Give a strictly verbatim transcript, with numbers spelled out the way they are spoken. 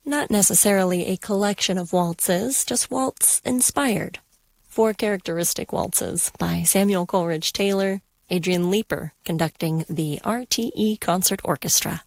Not necessarily a collection of waltzes, just waltz-inspired. Four characteristic waltzes by Samuel Coleridge Taylor, Adrian Leeper conducting the R T E Concert Orchestra.